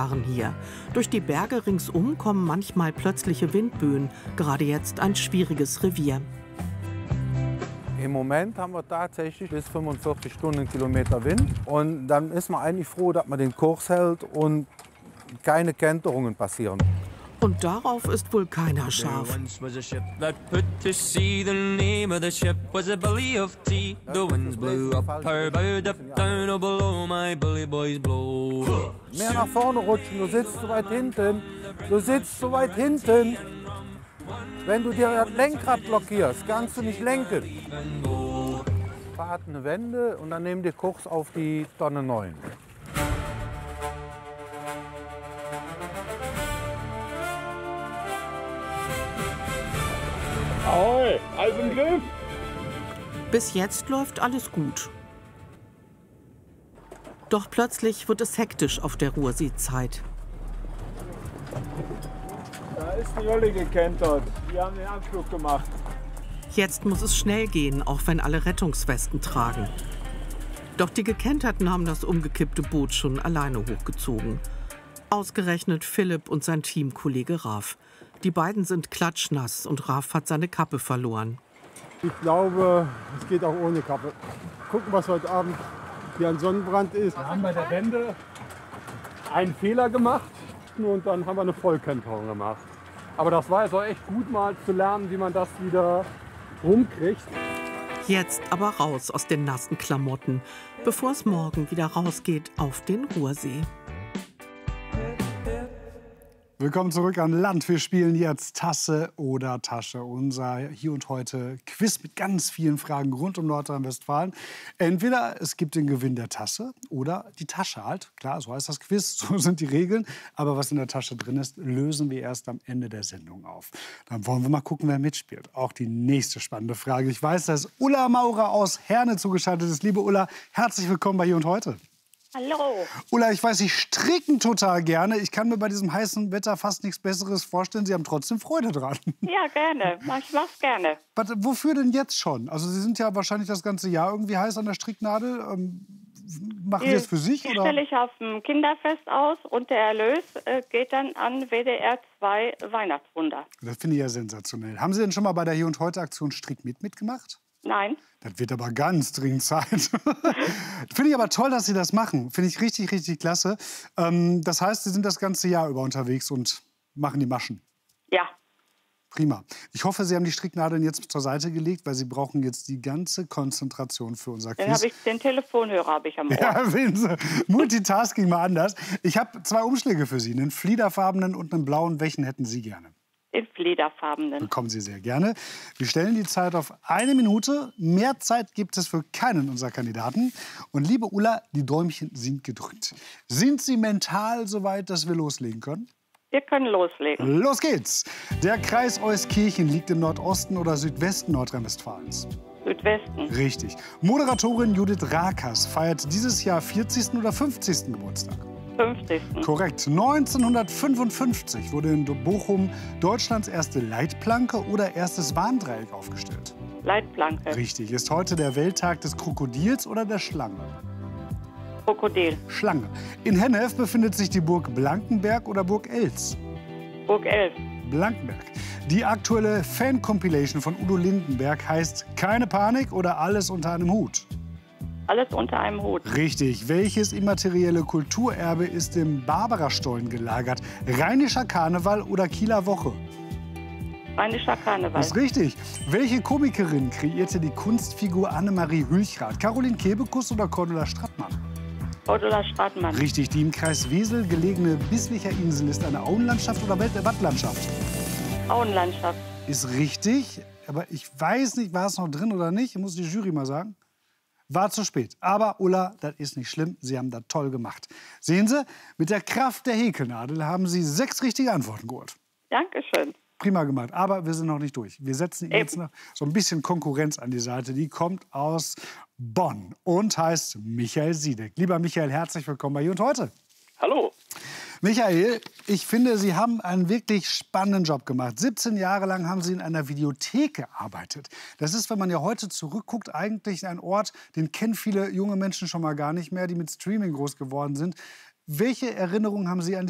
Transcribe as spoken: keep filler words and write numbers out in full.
fahren hier. Durch die Berge ringsum kommen manchmal plötzliche Windböen. Gerade jetzt ein schwieriges Revier. Im Moment haben wir tatsächlich bis fünfundvierzig Stundenkilometer Wind. Und dann ist man eigentlich froh, dass man den Kurs hält und keine Kenterungen passieren. Und darauf ist wohl keiner scharf. Mehr nach vorne rutschen, du sitzt so weit hinten. Du sitzt so weit hinten. Wenn du dir das Lenkrad blockierst, kannst du nicht lenken. Fahrt eine Wende und dann nehmen die Kurs auf die Tonne neun. Ahoi, alles im Griff? Bis jetzt läuft alles gut. Doch plötzlich wird es hektisch auf der Ruhrseezeit. Da ist die Jolle gekentert. Die haben den Anflug gemacht. Jetzt muss es schnell gehen, auch wenn alle Rettungswesten tragen. Doch die Gekenterten haben das umgekippte Boot schon alleine hochgezogen. Ausgerechnet Philipp und sein Teamkollege Raf. Die beiden sind klatschnass und Raf hat seine Kappe verloren. Ich glaube, es geht auch ohne Kappe. Gucken, was heute Abend hier an Sonnenbrand ist. Wir haben bei der Wende einen Fehler gemacht und dann haben wir eine Vollkenterung gemacht. Aber das war jetzt auch echt gut mal zu lernen, wie man das wieder rumkriegt. Jetzt aber raus aus den nassen Klamotten, bevor es morgen wieder rausgeht auf den Ruhrsee. Willkommen zurück an Land. Wir spielen jetzt Tasse oder Tasche. Unser Hier und Heute Quiz mit ganz vielen Fragen rund um Nordrhein-Westfalen. Entweder es gibt den Gewinn der Tasse oder die Tasche halt. Klar, so heißt das Quiz, so sind die Regeln. Aber was in der Tasche drin ist, lösen wir erst am Ende der Sendung auf. Dann wollen wir mal gucken, wer mitspielt. Auch die nächste spannende Frage. Ich weiß, dass Ulla Maurer aus Herne zugeschaltet ist. Liebe Ulla, herzlich willkommen bei Hier und Heute. Hallo. Ulla, ich weiß, Sie stricken total gerne. Ich kann mir bei diesem heißen Wetter fast nichts Besseres vorstellen. Sie haben trotzdem Freude dran. Ja, gerne. Ich mach's gerne. Aber wofür denn jetzt schon? Also Sie sind ja wahrscheinlich das ganze Jahr irgendwie heiß an der Stricknadel. Ähm, machen Sie das für sich? Die oder? stelle ich auf dem Kinderfest aus und der Erlös äh, geht dann an W D R zwei Weihnachtswunder. Das finde ich ja sensationell. Haben Sie denn schon mal bei der Hier und Heute Aktion Strick mit mitgemacht? Nein. Das wird aber ganz dringend Zeit. Finde ich aber toll, dass Sie das machen. Finde ich richtig, richtig klasse. Ähm, das heißt, Sie sind das ganze Jahr über unterwegs und machen die Maschen. Ja. Prima. Ich hoffe, Sie haben die Stricknadeln jetzt zur Seite gelegt, weil Sie brauchen jetzt die ganze Konzentration für unser Quiz. Dann habe ich den Telefonhörer habe ich am Ohr. Ja, sehen Sie. Multitasking mal anders. Ich habe zwei Umschläge für Sie, einen fliederfarbenen und einen blauen. Welchen hätten Sie gerne? Den fliederfarbenen. Bekommen Sie sehr gerne. Wir stellen die Zeit auf eine Minute. Mehr Zeit gibt es für keinen unserer Kandidaten. Und liebe Ulla, die Däumchen sind gedrückt. Sind Sie mental so weit, dass wir loslegen können? Wir können loslegen. Los geht's! Der Kreis Euskirchen liegt im Nordosten oder Südwesten Nordrhein-Westfalens. Südwesten. Richtig. Moderatorin Judith Rakers feiert dieses Jahr vierzigsten oder fünfzigsten Geburtstag. fünfzigsten Korrekt. neunzehnhundertfünfundfünfzig wurde in Bochum Deutschlands erste Leitplanke oder erstes Warndreieck aufgestellt. Leitplanke. Richtig. Ist heute der Welttag des Krokodils oder der Schlange? Krokodil. Schlange. In Hennef befindet sich die Burg Blankenberg oder Burg Elz? Burg Elf. Blankenberg. Die aktuelle Fan-Compilation von Udo Lindenberg heißt Keine Panik oder Alles unter einem Hut? Alles unter einem Hut. Richtig. Welches immaterielle Kulturerbe ist im Barbarastollen gelagert? Rheinischer Karneval oder Kieler Woche? Rheinischer Karneval. Das ist richtig. Welche Komikerin kreierte die Kunstfigur Annemarie Hülchrath? Caroline Kebekus oder Cordula Strattmann? Cordula Strattmann. Richtig. Die im Kreis Wesel gelegene Bislicher Insel ist eine Auenlandschaft oder Wattlandschaft? Auenlandschaft. Ist richtig. Aber ich weiß nicht, war es noch drin oder nicht? Muss die Jury mal sagen. War zu spät. Aber Ulla, das ist nicht schlimm. Sie haben das toll gemacht. Sehen Sie, mit der Kraft der Häkelnadel haben Sie sechs richtige Antworten geholt. Dankeschön. Prima gemacht. Aber wir sind noch nicht durch. Wir setzen Ihnen jetzt noch so ein bisschen Konkurrenz an die Seite. Die kommt aus Bonn und heißt Michael Siedeck. Lieber Michael, herzlich willkommen bei Hier und Heute. Hallo. Michael, ich finde, Sie haben einen wirklich spannenden Job gemacht. siebzehn Jahre lang haben Sie in einer Videothek gearbeitet. Das ist, wenn man ja heute zurückguckt, eigentlich ein Ort, den kennen viele junge Menschen schon mal gar nicht mehr, die mit Streaming groß geworden sind. Welche Erinnerungen haben Sie an